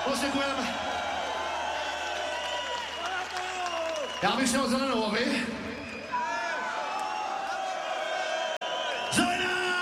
Moc děkujeme. Já bych šel zelenou, a vy?